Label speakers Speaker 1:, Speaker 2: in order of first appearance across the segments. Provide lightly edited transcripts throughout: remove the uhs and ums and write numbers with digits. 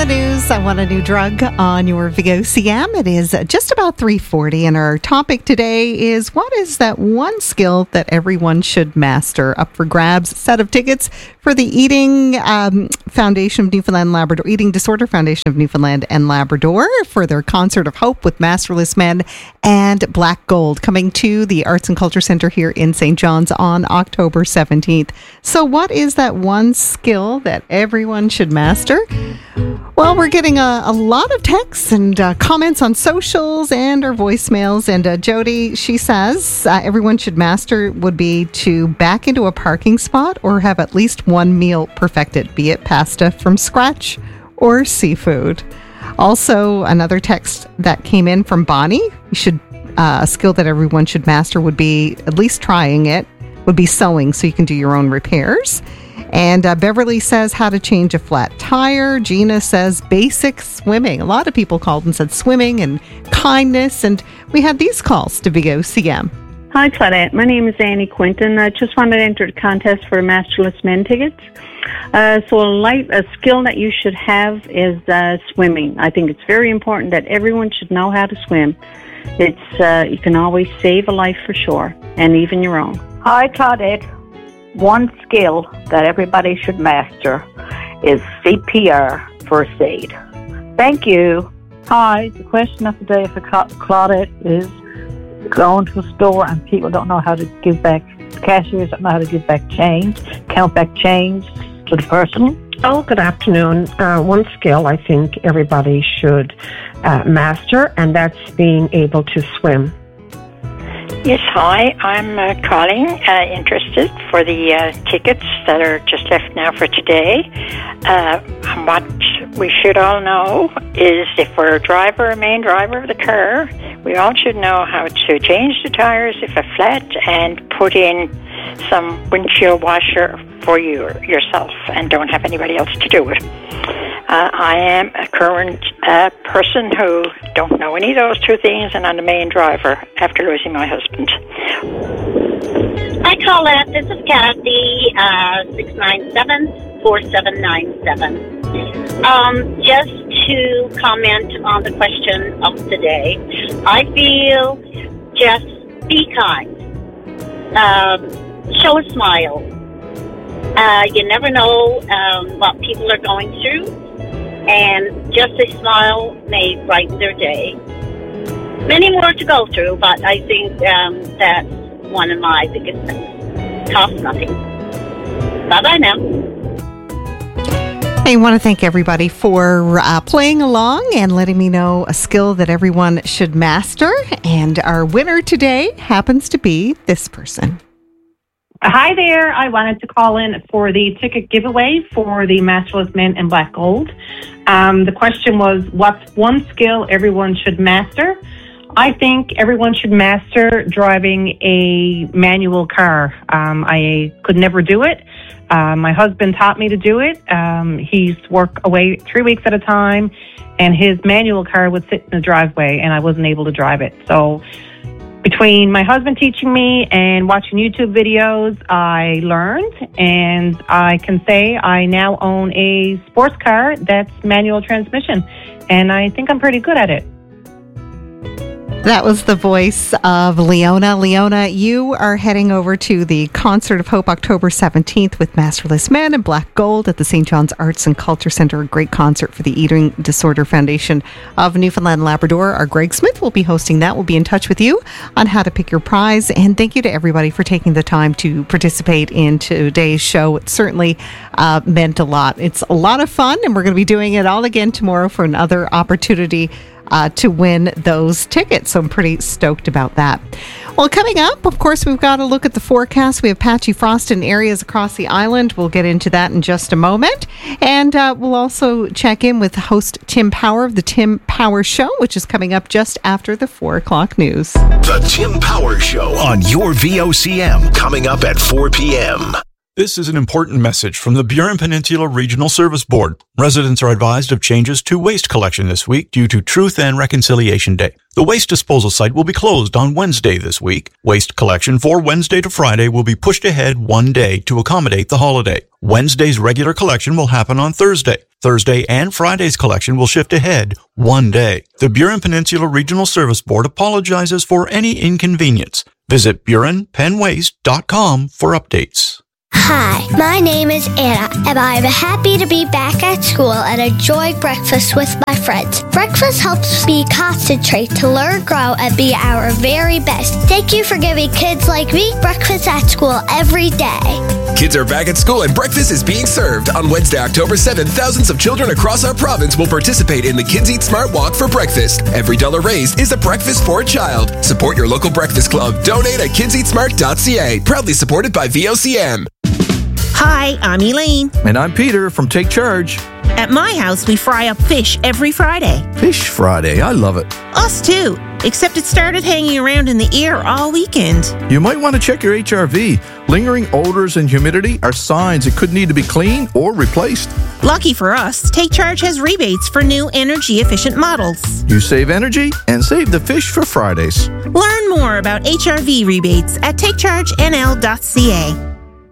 Speaker 1: news. I want a new drug on your VOCM. It is just about 3:40, and our topic today is what is that one skill that everyone should master? Up for grabs, set of tickets for the Eating Foundation of Newfoundland Labrador, Eating Disorder Foundation of Newfoundland and Labrador for their Concert of Hope with Masterless Men and Black Gold, coming to the Arts and Culture Centre here in St. John's on October 17th. So what is that one skill that everyone should master? Well, we're getting a lot of texts and comments on socials and our voicemails. And Jody, she says everyone should master would be to back into a parking spot or have at least one meal perfected, be it pasta from scratch or seafood. Also, another text that came in from Bonnie, a skill that everyone should master would be, at least trying it, would be sewing so you can do your own repairs. And Beverly says how to change a flat tire. Gina says basic swimming. A lot of people called and said swimming and kindness. And we had these calls to VOCM.
Speaker 2: Hi, Claudette. My name is Annie Quinton. I just wanted to enter the contest for Masterless Men tickets. So a skill that you should have is swimming. I think it's very important that everyone should know how to swim. You can always save a life for sure, and even your own.
Speaker 3: Hi, Claudette. One skill that everybody should master is CPR, first aid. Thank you.
Speaker 4: Hi, the question of the day for Claudette is going to a store and people don't know how to give back, cashiers don't know how to give back change, count back change to the person.
Speaker 5: Oh, good afternoon. One skill I think everybody should master, and that's being able to swim.
Speaker 6: Yes, hi. I'm calling, interested for the tickets that are just left now for today. What we should all know is if we're a main driver of the car, we all should know how to change the tires if they're flat and put in some windshield washer for yourself and don't have anybody else to do it. I am a current person who don't know any of those two things, and I'm the main driver after losing my husband.
Speaker 7: Hi, Colette. This is Kathy, 697-4797. Just to comment on the question of the day, I feel just be kind. Show a smile. You never know what people are going through, and just a smile may brighten their day. Many more to go through, but I think that's one of my biggest things. Cost nothing. Bye-bye now.
Speaker 1: I want to thank everybody for playing along and letting me know a skill that everyone should master. And our winner today happens to be this person.
Speaker 8: Hi there. I wanted to call in for the ticket giveaway for the Masterless Men and Black Gold. The question was, what's one skill everyone should master? I think everyone should master driving a manual car. I could never do it. My husband taught me to do it. He's worked away 3 weeks at a time, and his manual car would sit in the driveway, and I wasn't able to drive it. So between my husband teaching me and watching YouTube videos, I learned, and I can say I now own a sports car that's manual transmission, and I think I'm pretty good at it.
Speaker 1: That was the voice of Leona. Leona, you are heading over to the Concert of Hope October 17th with Masterless Men and Black Gold at the St. John's Arts and Culture Centre, a great concert for the Eating Disorder Foundation of Newfoundland and Labrador. Our Greg Smith will be hosting that. We'll be in touch with you on how to pick your prize. And thank you to everybody for taking the time to participate in today's show. It certainly meant a lot. It's a lot of fun, and we're going to be doing it all again tomorrow for another opportunity to win those tickets. So I'm pretty stoked about that. Well, coming up, of course, we've got to look at the forecast. We have patchy frost in areas across the island. We'll get into that in just a moment. And we'll also check in with host Tim Power of The Tim Power Show, which is coming up just after the 4 o'clock news.
Speaker 9: The Tim Power Show on your VOCM, coming up at 4 p.m. This is an important message from the Burin Peninsula Regional Service Board. Residents are advised of changes to waste collection this week due to Truth and Reconciliation Day. The waste disposal site will be closed on Wednesday this week. Waste collection for Wednesday to Friday will be pushed ahead one day to accommodate the holiday. Wednesday's regular collection will happen on Thursday. Thursday and Friday's collection will shift ahead one day. The Burin Peninsula Regional Service Board apologizes for any inconvenience. Visit BurinPenWaste.com for updates.
Speaker 10: Hi, my name is Anna, and I'm happy to be back at school and enjoy breakfast with my friends. Breakfast helps me concentrate, to learn, grow, and be our very best. Thank you for giving kids like me breakfast at school every day.
Speaker 11: Kids are back at school and breakfast is being served. On Wednesday, October 7th, thousands of children across our province will participate in the Kids Eat Smart Walk for breakfast. Every dollar raised is a breakfast for a child. Support your local breakfast club. Donate at kidseatsmart.ca. Proudly supported by VOCM.
Speaker 12: Hi, I'm Elaine.
Speaker 13: And I'm Peter from Take Charge.
Speaker 12: At my house, we fry up fish every Friday.
Speaker 13: Fish Friday, I love it.
Speaker 12: Us too, except it started hanging around in the air all weekend.
Speaker 13: You might want to check your HRV. Lingering odors and humidity are signs it could need to be cleaned or replaced.
Speaker 12: Lucky for us, Take Charge has rebates for new energy-efficient models.
Speaker 13: You save energy and save the fish for Fridays.
Speaker 12: Learn more about HRV rebates at takechargenl.ca.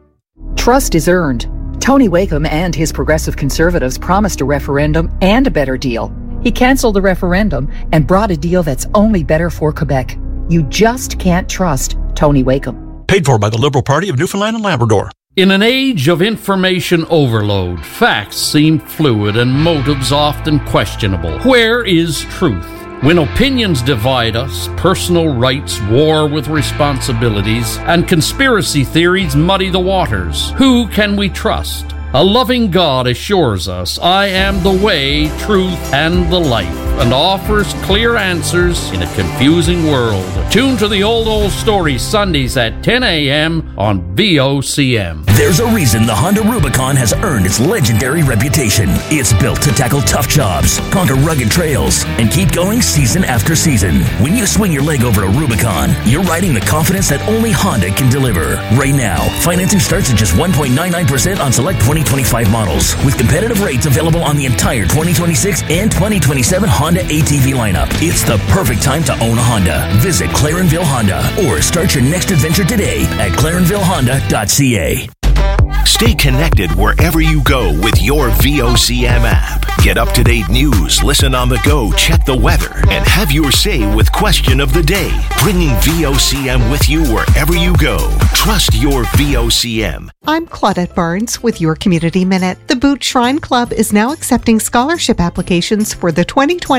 Speaker 14: Trust is earned. Tony Wakeham and his Progressive Conservatives promised a referendum and a better deal. He canceled the referendum and brought a deal that's only better for Quebec. You just can't trust Tony Wakeham.
Speaker 9: Paid for by the Liberal Party of Newfoundland and Labrador.
Speaker 15: In an age of information overload, facts seem fluid and motives often questionable. Where is truth? When opinions divide us, personal rights war with responsibilities, and conspiracy theories muddy the waters, who can we trust? A loving God assures us, I am the way, truth, and the life, and offers clear answers in a confusing world. Tune to the Old Story Sundays at 10 a.m. on VOCM.
Speaker 16: There's a reason the Honda Rubicon has earned its legendary reputation. It's built to tackle tough jobs, conquer rugged trails, and keep going season after season. When you swing your leg over a Rubicon, you're riding the confidence that only Honda can deliver. Right now, financing starts at just 1.99% on select 2025 models, with competitive rates available on the entire 2026 and 2027 Honda ATV lineup. It's the perfect time to own a Honda. Visit Clarenville Honda or start your next adventure today at clarenvillehonda.ca.
Speaker 17: Stay connected wherever you go with your VOCM app. Get up-to-date news, listen on the go, check the weather, and have your say with Question of the Day. Bringing VOCM with you wherever you go. Trust your VOCM.
Speaker 1: I'm Claudette Barnes with your Community Minute. The Boot Shrine Club is now accepting scholarship applications for the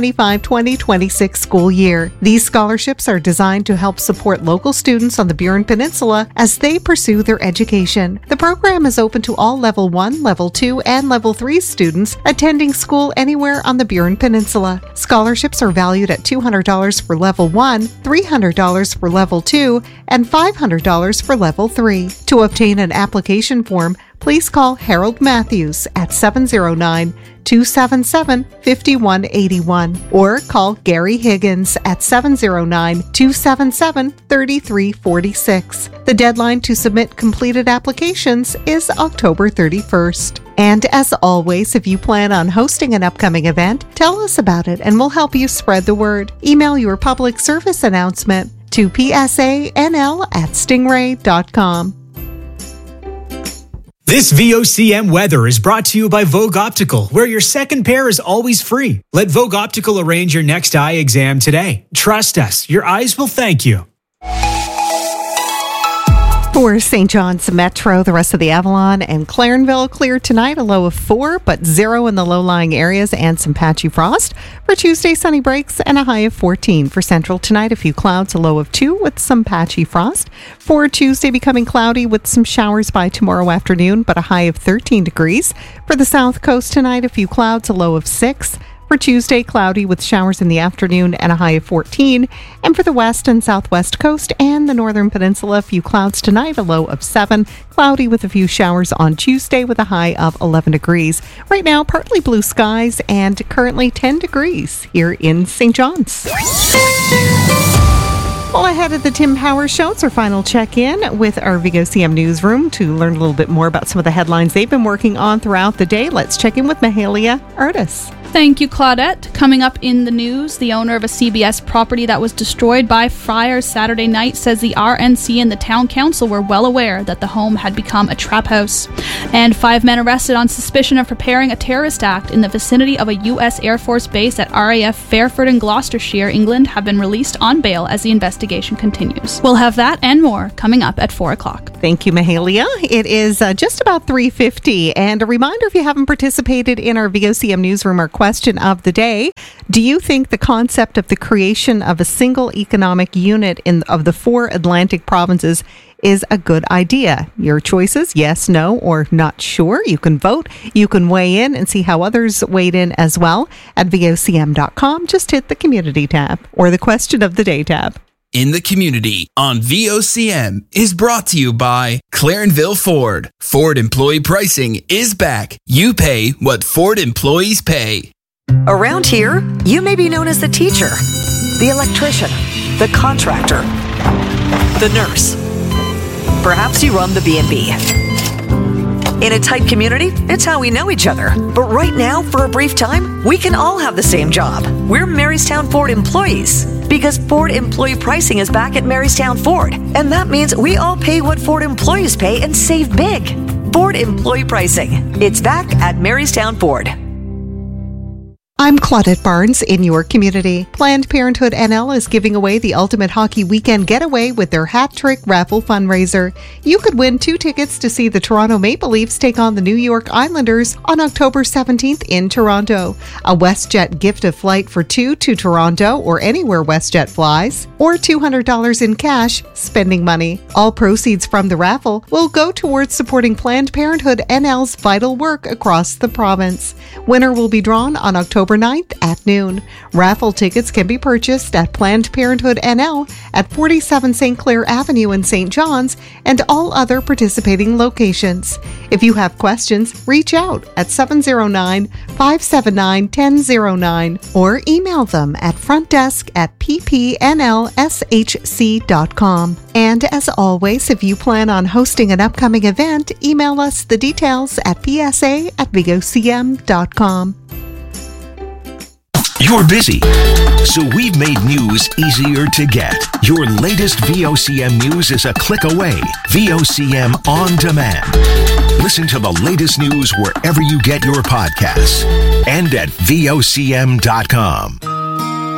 Speaker 1: 2025-2026 school year. These scholarships are designed to help support local students on the Burin Peninsula as they pursue their education. The program is open to all Level 1, Level 2, and Level 3 students attending school anywhere on the Burin Peninsula. Scholarships are valued at $200 for Level 1, $300 for Level 2, and $500 for Level 3. To obtain an application form, please call Harold Matthews at 709-277-5181 or call Gary Higgins at 709-277-3346. The deadline to submit completed applications is October 31st. And as always, if you plan on hosting an upcoming event, tell us about it and we'll help you spread the word. Email your public service announcement to psanl@stingray.com.
Speaker 18: This VOCM weather is brought to you by Vogue Optical, where your second pair is always free. Let Vogue Optical arrange your next eye exam today. Trust us, your eyes will thank you.
Speaker 1: For St. John's Metro, the rest of the Avalon and Clarenville clear tonight, a low of 4, but 0 in the low-lying areas and some patchy frost. For Tuesday, sunny breaks and a high of 14. For Central tonight, a few clouds, a low of 2 with some patchy frost. For Tuesday, becoming cloudy with some showers by tomorrow afternoon, but a high of 13 degrees. For the South Coast tonight, a few clouds, a low of 6. For Tuesday, cloudy with showers in the afternoon and a high of 14. And for the west and southwest coast and the northern peninsula, a few clouds tonight, a low of 7. Cloudy with a few showers on Tuesday with a high of 11 degrees. Right now, partly blue skies and currently 10 degrees here in St. John's. Well, ahead of the Tim Powers Show, it's our final check-in with our VOCM newsroom to learn a little bit more about some of the headlines they've been working on throughout the day. Let's check in with Mahalia Artis.
Speaker 19: Thank you, Claudette. Coming up in the news, the owner of a CBS property that was destroyed by fire Saturday night says the RNC and the town council were well aware that the home had become a trap house. And 5 men arrested on suspicion of preparing a terrorist act in the vicinity of a U.S. Air Force base at RAF Fairford in Gloucestershire, England, have been released on bail as the investigation continues. We'll have that and more coming up at 4 o'clock.
Speaker 1: Thank you, Mahalia. It is just about 3:50, and a reminder, if you haven't participated in our VOCM newsroom, our question of the day: do you think the concept of the creation of a single economic unit of the 4 Atlantic provinces is a good idea? Your choices: yes, no, or not sure. You can vote. You can weigh in and see how others weighed in as well at VOCM.com. Just hit the community tab or the question of the day tab.
Speaker 20: In the Community on VOCM is brought to you by Clarenville Ford. Ford employee pricing is back. You pay what Ford employees pay.
Speaker 21: Around here, you may be known as the teacher, the electrician, the contractor, the nurse. Perhaps you run the B&B. In a tight community, it's how we know each other. But right now, for a brief time, we can all have the same job. We're Marystown Ford employees. Because Ford employee pricing is back at Marystown Ford. And that means we all pay what Ford employees pay and save big. Ford employee pricing. It's back at Marystown Ford.
Speaker 1: I'm Claudette Barnes in your community. Planned Parenthood NL is giving away the Ultimate Hockey Weekend Getaway with their Hat Trick Raffle fundraiser. You could win 2 tickets to see the Toronto Maple Leafs take on the New York Islanders on October 17th in Toronto. A WestJet gift of flight for 2 to Toronto or anywhere WestJet flies, or $200 in cash spending money. All proceeds from the raffle will go towards supporting Planned Parenthood NL's vital work across the province. Winner will be drawn on October 9th at noon. Raffle tickets can be purchased at Planned Parenthood NL at 47 St. Clair Avenue in St. John's and all other participating locations. If you have questions, reach out at 709-579-1009 or email them at frontdesk@ppnlshc.com. And as always, if you plan on hosting an upcoming event, email us the details at psa@vigocm.com.
Speaker 17: You're busy, so we've made news easier to get. Your latest VOCM news is a click away. VOCM On Demand. Listen to the latest news wherever you get your podcasts and at VOCM.com.